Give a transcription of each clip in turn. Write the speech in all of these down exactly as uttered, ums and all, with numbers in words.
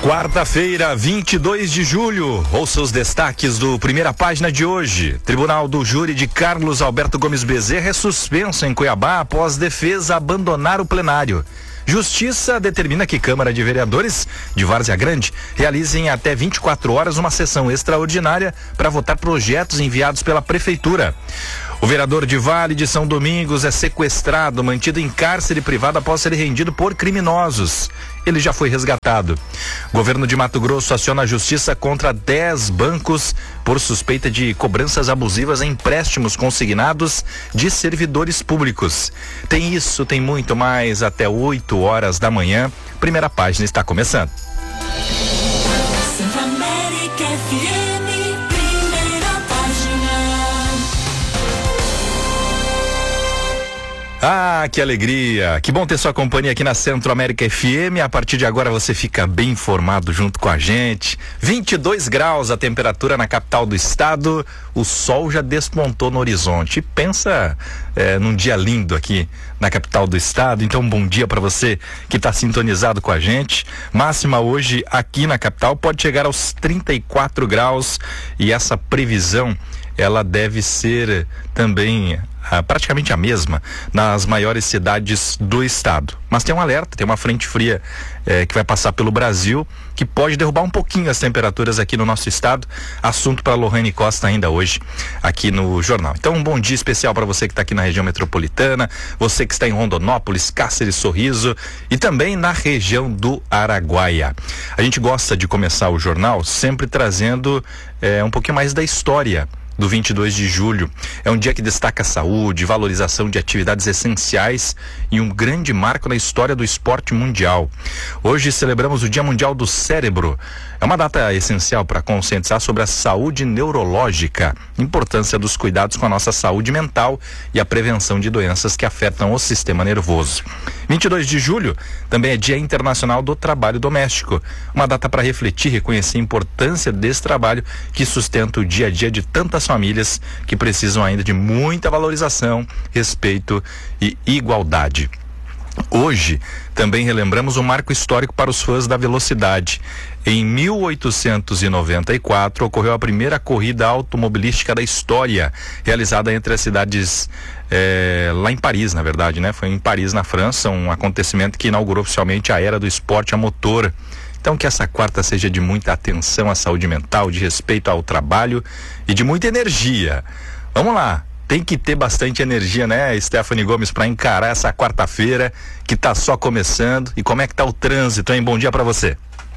Quarta-feira, vinte e dois de julho. Ouça os destaques do Primeira Página de hoje. Tribunal do Júri de Carlos Alberto Gomes Bezerra é suspenso em Cuiabá após defesa abandonar o plenário. Justiça determina que Câmara de Vereadores de Várzea Grande realizem até vinte e quatro horas uma sessão extraordinária para votar projetos enviados pela Prefeitura. O vereador de Vale de São Domingos é sequestrado, mantido em cárcere privado após ser rendido por criminosos. Ele já foi resgatado. Governo de Mato Grosso aciona a justiça contra dez bancos por suspeita de cobranças abusivas em empréstimos consignados de servidores públicos. Tem isso, tem muito mais até oito horas da manhã. Primeira Página está começando. Ah, que alegria, que bom ter sua companhia aqui na Centro América F M. A partir de agora você fica bem informado junto com a gente. vinte e dois graus a temperatura na capital do estado, o sol já despontou no horizonte. Pensa é, num dia lindo aqui na capital do estado. Então bom dia para você que está sintonizado com a gente. Máxima hoje aqui na capital pode chegar aos trinta e quatro graus e essa previsão ela deve ser também ah, praticamente a mesma nas maiores cidades do estado. Mas tem um alerta, tem uma frente fria eh, que vai passar pelo Brasil, que pode derrubar um pouquinho as temperaturas aqui no nosso estado. Assunto para Lohane Costa ainda hoje aqui no jornal. Então um bom dia especial para você que está aqui na região metropolitana, você que está em Rondonópolis, Cáceres, Sorriso e também na região do Araguaia. A gente gosta de começar o jornal sempre trazendo eh, um pouquinho mais da história do vinte e dois de julho. É um dia que destaca a saúde, valorização de atividades essenciais e um grande marco na história do esporte mundial. Hoje celebramos o Dia Mundial do Cérebro. É uma data essencial para conscientizar sobre a saúde neurológica, importância dos cuidados com a nossa saúde mental e a prevenção de doenças que afetam o sistema nervoso. vinte e dois de julho também é Dia Internacional do Trabalho Doméstico, uma data para refletir e reconhecer a importância desse trabalho que sustenta o dia a dia de tantas famílias que precisam ainda de muita valorização, respeito e igualdade. Hoje também relembramos um marco histórico para os fãs da velocidade. Em mil oitocentos e noventa e quatro ocorreu a primeira corrida automobilística da história, realizada entre as cidades é, lá em Paris, na verdade, né? Foi em Paris, na França, um acontecimento que inaugurou oficialmente a era do esporte a motor. Então que essa quarta seja de muita atenção à saúde mental, de respeito ao trabalho e de muita energia. Vamos lá, tem que ter bastante energia, né, Stephanie Gomes, para encarar essa quarta-feira que tá só começando. E como é que tá o trânsito, hein? Bom dia para você.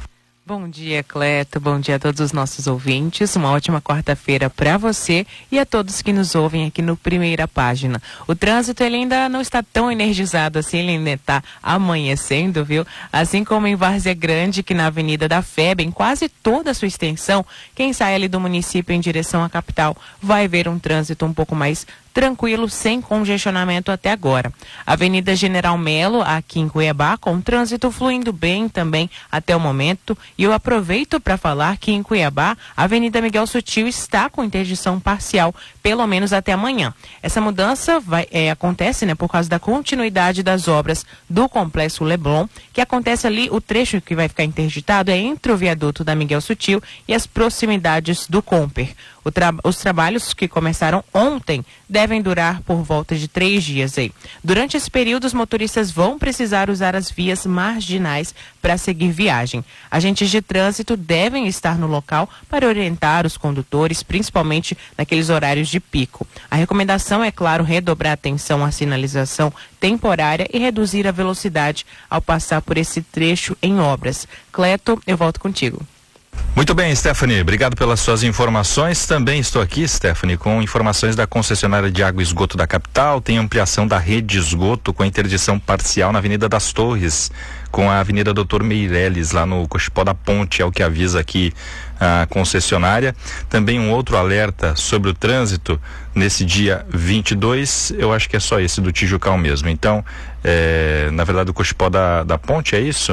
Bom dia, Cleto. Bom dia a todos os nossos ouvintes. Uma ótima quarta-feira para você e a todos que nos ouvem aqui no Primeira Página. O trânsito ele ainda não está tão energizado assim, ele ainda está amanhecendo, viu? Assim como em Várzea Grande, que na Avenida da F E B, em quase toda a sua extensão, quem sai ali do município em direção à capital vai ver um trânsito um pouco mais tranquilo, sem congestionamento até agora. Avenida General Melo, aqui em Cuiabá, com trânsito fluindo bem também até o momento. E eu aproveito para falar que em Cuiabá, a Avenida Miguel Sutil está com interdição parcial, pelo menos até amanhã. Essa mudança vai, é, acontece né, por causa da continuidade das obras do Complexo Leblon, que acontece ali, o trecho que vai ficar interditado é entre o viaduto da Miguel Sutil e as proximidades do Comper. O tra- os trabalhos que começaram ontem devem durar por volta de três dias aí. Durante esse período, os motoristas vão precisar usar as vias marginais para seguir viagem. Agentes de trânsito devem estar no local para orientar os condutores, principalmente naqueles horários de pico. A recomendação é, claro, redobrar atenção à sinalização temporária e reduzir a velocidade ao passar por esse trecho em obras. Cleto, eu volto contigo. Muito bem, Stephanie, obrigado pelas suas informações. Também estou aqui, Stephanie, com informações da concessionária de água e esgoto da capital. Tem ampliação da rede de esgoto com interdição parcial na Avenida das Torres, com a Avenida Doutor Meireles, lá no Cochipó da Ponte, é o que avisa aqui a concessionária. Também um outro alerta sobre o trânsito nesse dia vinte e dois, eu acho que é só esse do Tijucão mesmo. Então, é, na verdade, o Cochipó da, da Ponte, é isso?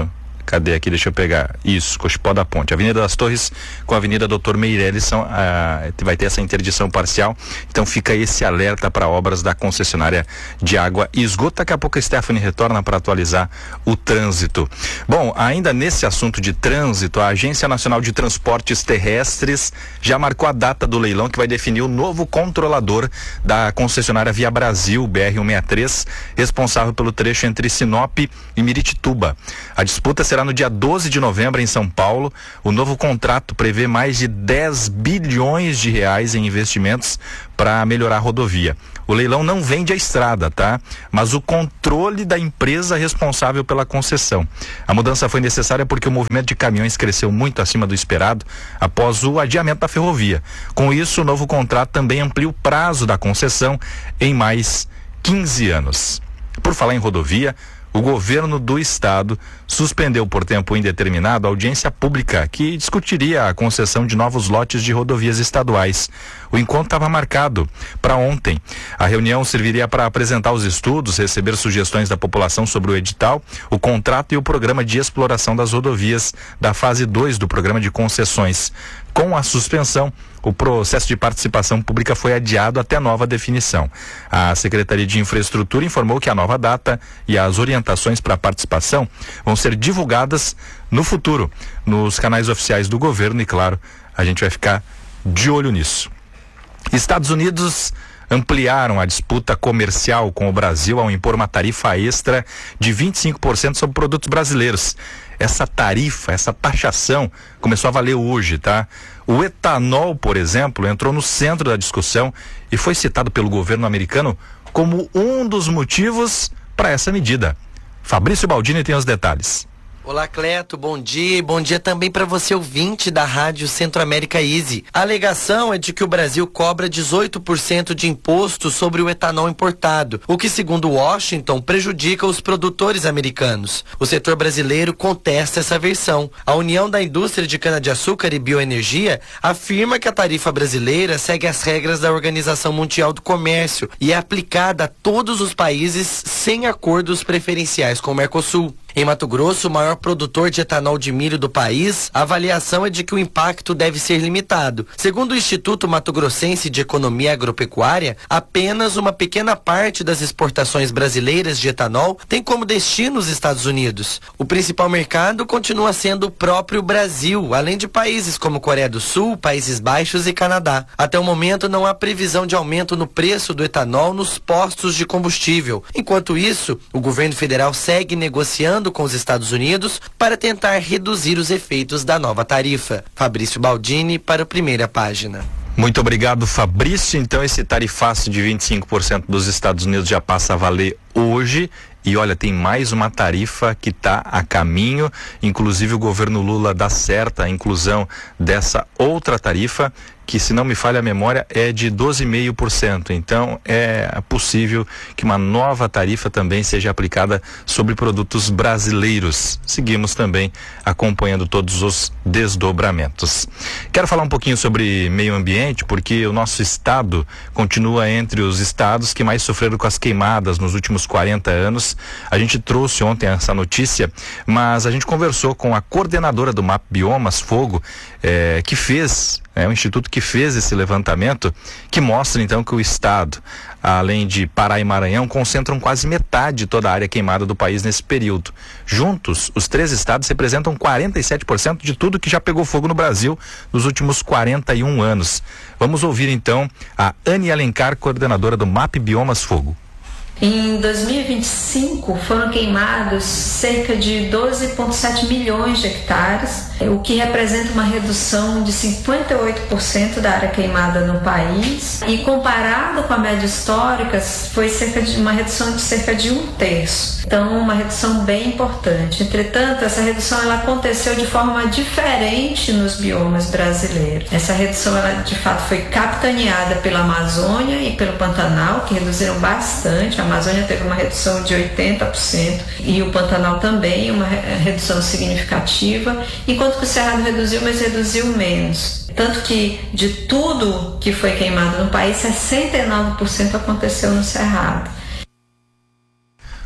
Cadê aqui? Deixa eu pegar. Isso, Cochipó da Ponte. Avenida das Torres com a Avenida Doutor Meirelles são, ah, vai ter essa interdição parcial. Então fica esse alerta para obras da concessionária de água e esgoto. Daqui a pouco a Stephanie retorna para atualizar o trânsito. Bom, ainda nesse assunto de trânsito, a Agência Nacional de Transportes Terrestres já marcou a data do leilão que vai definir o novo controlador da concessionária Via Brasil, B R cento e sessenta e três, responsável pelo trecho entre Sinop e Miritituba. A disputa será no dia doze de novembro em São Paulo. O novo contrato prevê mais de dez bilhões de reais em investimentos para melhorar a rodovia. O leilão não vende a estrada, tá? Mas o controle da empresa responsável pela concessão. A mudança foi necessária porque o movimento de caminhões cresceu muito acima do esperado após o adiamento da ferrovia. Com isso, o novo contrato também amplia o prazo da concessão em mais quinze anos. Por falar em rodovia, o governo do estado suspendeu por tempo indeterminado a audiência pública que discutiria a concessão de novos lotes de rodovias estaduais. O encontro estava marcado para ontem. A reunião serviria para apresentar os estudos, receber sugestões da população sobre o edital, o contrato e o programa de exploração das rodovias da fase dois do programa de concessões. Com a suspensão, o processo de participação pública foi adiado até nova definição. A Secretaria de Infraestrutura informou que a nova data e as orientações para a participação vão ser divulgadas no futuro, nos canais oficiais do governo e, claro, a gente vai ficar de olho nisso. Estados Unidos ampliaram a disputa comercial com o Brasil ao impor uma tarifa extra de vinte e cinco por cento sobre produtos brasileiros. Essa tarifa, essa taxação começou a valer hoje, tá? O etanol, por exemplo, entrou no centro da discussão e foi citado pelo governo americano como um dos motivos para essa medida. Fabrício Baldini tem os detalhes. Olá, Cleto, bom dia e bom dia também para você, ouvinte da Rádio Centro-América Easy. A alegação é de que o Brasil cobra dezoito por cento de imposto sobre o etanol importado, o que, segundo Washington, prejudica os produtores americanos. O setor brasileiro contesta essa versão. A União da Indústria de Cana-de-Açúcar e Bioenergia afirma que a tarifa brasileira segue as regras da Organização Mundial do Comércio e é aplicada a todos os países sem acordos preferenciais com o Mercosul. Em Mato Grosso, o maior produtor de etanol de milho do país, a avaliação é de que o impacto deve ser limitado. Segundo o Instituto Mato Grossense de Economia Agropecuária, apenas uma pequena parte das exportações brasileiras de etanol tem como destino os Estados Unidos. O principal mercado continua sendo o próprio Brasil, além de países como Coreia do Sul, Países Baixos e Canadá. Até o momento não há previsão de aumento no preço do etanol nos postos de combustível. Enquanto isso, o governo federal segue negociando com os Estados Unidos para tentar reduzir os efeitos da nova tarifa. Fabrício Baldini para a Primeira Página. Muito obrigado, Fabrício. Então esse tarifaço de vinte e cinco por cento dos Estados Unidos já passa a valer hoje. E olha, tem mais uma tarifa que está a caminho, inclusive o governo Lula dá certa a inclusão dessa outra tarifa, que, se não me falha a memória, é de doze vírgula cinco por cento. Então é possível que uma nova tarifa também seja aplicada sobre produtos brasileiros. Seguimos também acompanhando todos os desdobramentos. Quero falar um pouquinho sobre meio ambiente, porque o nosso estado continua entre os estados que mais sofreram com as queimadas nos últimos quarenta anos. A gente trouxe ontem essa notícia, mas a gente conversou com a coordenadora do MAP Biomas Fogo, eh, que fez, é um instituto que fez esse levantamento, que mostra então que o estado, além de Pará e Maranhão, concentram quase metade de toda a área queimada do país nesse período. Juntos, os três estados representam quarenta e sete por cento de tudo que já pegou fogo no Brasil nos últimos quarenta e um anos. Vamos ouvir então a Anne Alencar, coordenadora do MAP Biomas Fogo. Em dois mil e vinte e cinco foram queimados cerca de doze vírgula sete milhões de hectares, o que representa uma redução de cinquenta e oito por cento da área queimada no país, e comparado com a média histórica foi cerca de uma redução de cerca de um terço. Então, uma redução bem importante. Entretanto, essa redução ela aconteceu de forma diferente nos biomas brasileiros. Essa redução ela de fato foi capitaneada pela Amazônia e pelo Pantanal, que reduziram bastante. A Amazônia teve uma redução de oitenta por cento e o Pantanal também, uma redução significativa, enquanto que o Cerrado reduziu, mas reduziu menos. Tanto que de tudo que foi queimado no país, sessenta e nove por cento aconteceu no Cerrado.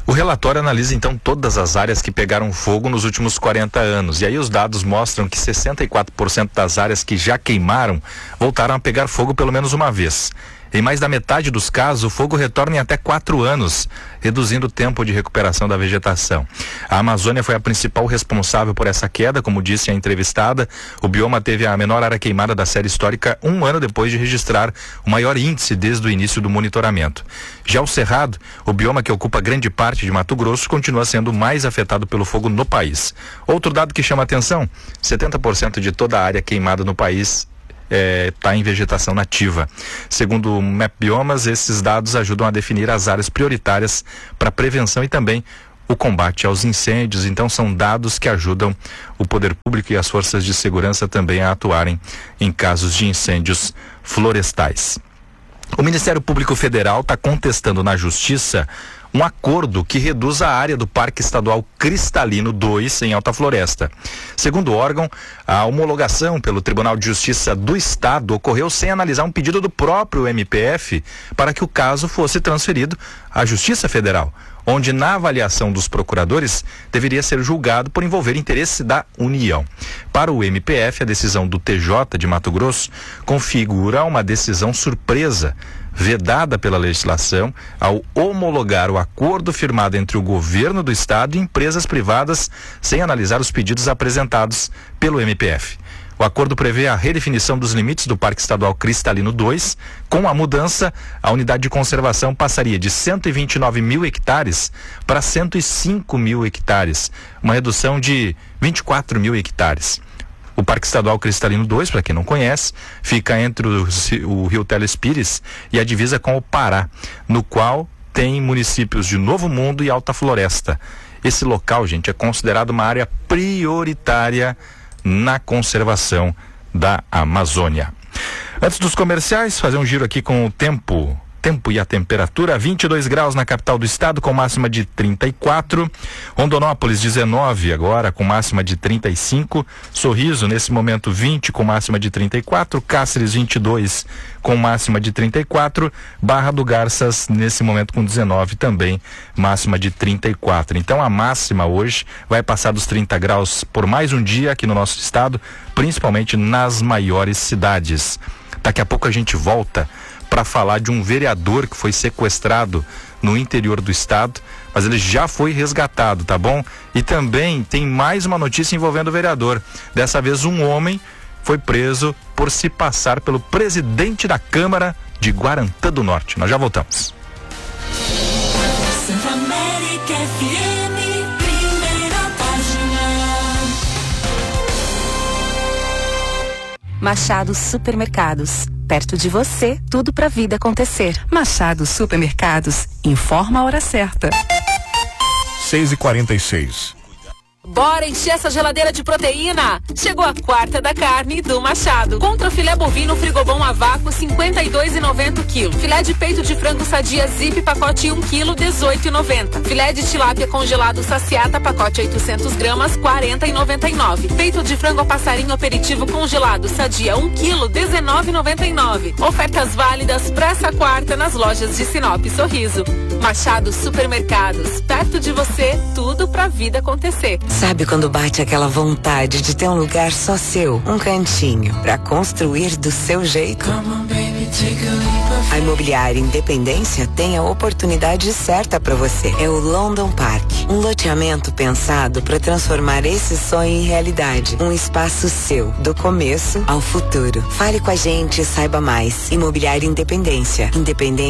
O relatório analisa então todas as áreas que pegaram fogo nos últimos quarenta anos. E aí os dados mostram que sessenta e quatro por cento das áreas que já queimaram voltaram a pegar fogo pelo menos uma vez. Em mais da metade dos casos, o fogo retorna em até quatro anos, reduzindo o tempo de recuperação da vegetação. A Amazônia foi a principal responsável por essa queda, como disse a entrevistada. O bioma teve a menor área queimada da série histórica um ano depois de registrar o maior índice desde o início do monitoramento. Já o Cerrado, o bioma que ocupa grande parte de Mato Grosso, continua sendo mais afetado pelo fogo no país. Outro dado que chama atenção, setenta por cento de toda a área queimada no país está é, em vegetação nativa. Segundo o Map Biomas, esses dados ajudam a definir as áreas prioritárias para prevenção e também o combate aos incêndios. Então são dados que ajudam o poder público e as forças de segurança também a atuarem em casos de incêndios florestais. O Ministério Público Federal está contestando na Justiça um acordo que reduz a área do Parque Estadual Cristalino dois em Alta Floresta. Segundo o órgão, a homologação pelo Tribunal de Justiça do Estado ocorreu sem analisar um pedido do próprio M P F para que o caso fosse transferido à Justiça Federal, onde na avaliação dos procuradores deveria ser julgado por envolver interesse da União. Para o M P F, a decisão do T J de Mato Grosso configura uma decisão surpresa, vedada pela legislação, ao homologar o acordo firmado entre o governo do estado e empresas privadas sem analisar os pedidos apresentados pelo M P F. O acordo prevê a redefinição dos limites do Parque Estadual Cristalino dois. Com a mudança, a unidade de conservação passaria de cento e vinte e nove mil hectares para cento e cinco mil hectares, uma redução de vinte e quatro mil hectares. O Parque Estadual Cristalino dois, para quem não conhece, fica entre o, o Rio Telespires e a divisa com o Pará, no qual tem municípios de Novo Mundo e Alta Floresta. Esse local, gente, é considerado uma área prioritária na conservação da Amazônia. Antes dos comerciais, fazer um giro aqui com o tempo. Tempo e a temperatura, vinte e dois graus na capital do estado, com máxima de trinta e quatro. Rondonópolis, dezenove agora, com máxima de trinta e cinco. Sorriso, nesse momento, vinte, com máxima de trinta e quatro. Cáceres, vinte e dois, com máxima de trinta e quatro. Barra do Garças, nesse momento, com dezenove, também máxima de trinta e quatro. Então, a máxima hoje vai passar dos trinta graus por mais um dia aqui no nosso estado, principalmente nas maiores cidades. Daqui a pouco a gente volta para falar de um vereador que foi sequestrado no interior do estado, mas ele já foi resgatado, tá bom? E também tem mais uma notícia envolvendo o vereador. Dessa vez um homem foi preso por se passar pelo presidente da Câmara de Guarantã do Norte. Nós já voltamos. Machado Supermercados. Perto de você, tudo pra vida acontecer. Machado Supermercados. Informa a hora certa. seis e quarenta e seis. Bora encher essa geladeira de proteína! Chegou a quarta da carne do Machado. Contra filé bovino frigobom a vácuo, cinquenta e dois reais e noventa centavos quilo. Filé de peito de frango sadia Zip, pacote um quilo, dezoito reais e noventa centavos. Filé de tilápia congelado Saciata, pacote oitocentos gramas, quarenta reais e noventa e nove centavos. Peito de frango a passarinho aperitivo congelado Sadia, um quilo, dezenove reais e noventa e nove centavos. Ofertas válidas para essa quarta nas lojas de Sinop e Sorriso. Machado Supermercados. Perto de você, tudo pra vida acontecer. Sabe quando bate aquela vontade de ter um lugar só seu, um cantinho, pra construir do seu jeito? A Imobiliária Independência tem a oportunidade certa para você. É o London Park, um loteamento pensado para transformar esse sonho em realidade. Um espaço seu, do começo ao futuro. Fale com a gente e saiba mais. Imobiliária Independência. Independência